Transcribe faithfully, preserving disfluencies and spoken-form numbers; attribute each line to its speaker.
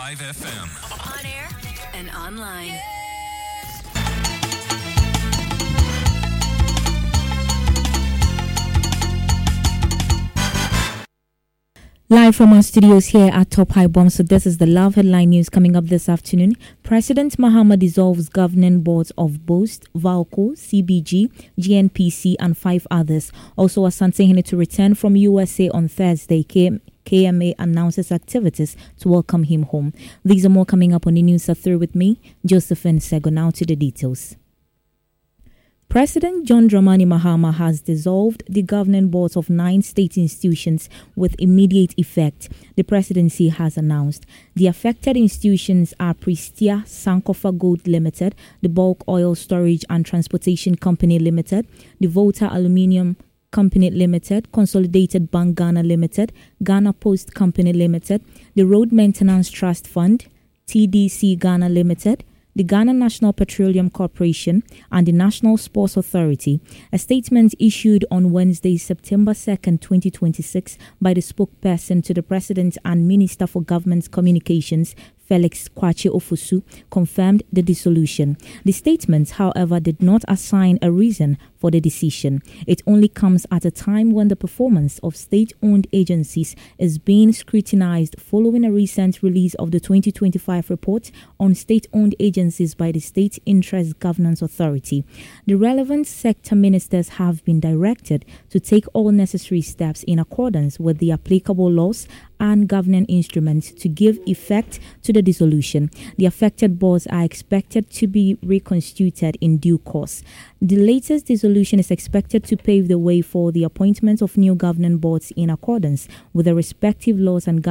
Speaker 1: five F M.
Speaker 2: On air and online.
Speaker 3: Live from our studios here at Top High Bomb. So this is the Love Headline News coming up this afternoon. President Mahama dissolves governing boards of Boast, Valco, C B G, G N P C and five others. Also, Asante Hene to return from U S A on Thursday. K M A announces activities to welcome him home. These are more coming up on the news. Are through with me, Josephine Sego. Now to the details. President John Dramani Mahama has dissolved the governing boards of nine state institutions with immediate effect, the presidency has announced. The affected institutions are Prestia Sankofa Gold Limited, the Bulk Oil Storage and Transportation Company Limited, the Volta Aluminium Company Limited, Consolidated Bank Ghana Limited, Ghana Post Company Limited, the Road Maintenance Trust Fund, T D C Ghana Limited, the Ghana National Petroleum Corporation and the National Sports Authority. A statement issued on Wednesday, September second, twenty twenty-six by the spokesperson to the President and Minister for Government Communications, Felix Kwache Ofosu, confirmed the dissolution. The statement, however, did not assign a reason for the decision. It only comes at a time when the performance of state-owned agencies is being scrutinized following a recent release of the twenty twenty-five report on state-owned agencies by the State Interest Governance Authority. The relevant sector ministers have been directed to take all necessary steps in accordance with the applicable laws and governing instruments to give effect to the dissolution. The affected boards are expected to be reconstituted in due course. The latest dissolution is expected to pave the way for the appointment of new governing boards in accordance with the respective laws and